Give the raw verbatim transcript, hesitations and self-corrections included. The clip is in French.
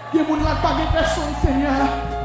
Il y a des gens qui n'ont pas de personne, Seigneur.